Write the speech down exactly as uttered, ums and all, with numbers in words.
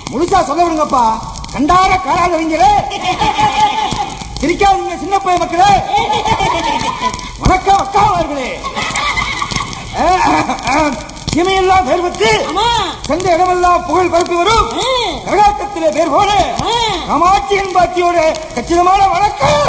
முழுசா சொல்ல விடுங்கப்பா. கண்டார காராதவங்களே, சிரிக்காதீங்க சின்ன பைய மக்களே. வணக்கம் அக்காவார்களே. இமையெல்லாம் பேர் பெற்று சென்ற இடமெல்லாம் புகழ் பரப்பி வரும் கர்நாடகத்திலே பேர் போல காமாட்சி என்பாட்சியோட கச்சிதமான வணக்கம்.